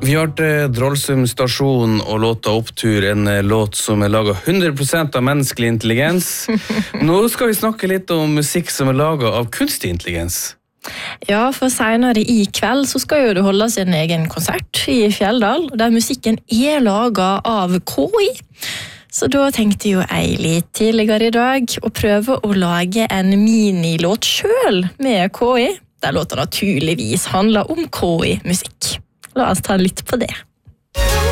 Vi hørte Drollsum stasjon og låta Opptur, en låt som laget 100% av menneskelig intelligens. Nå skal vi snakke litt om musikk som laget av kunstig intelligens. Ja, for senere i kveld så skal jo det holdes en egen konsert i Fjelldal, der musikken laget av KI. Så da tenkte jo jeg litt tidligere i dag å prøve å lage en minilåt selv med KI, der låta naturligvis handler om KI-musikk. La oss ta litt på det.